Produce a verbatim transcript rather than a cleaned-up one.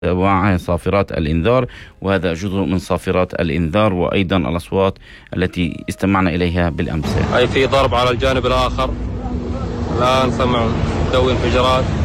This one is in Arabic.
ومع صافرات الإنذار، وهذا جزء من صافرات الإنذار وأيضا الأصوات التي استمعنا إليها بالأمس. أي في ضرب على الجانب الآخر، الآن سمع دوي انفجارات.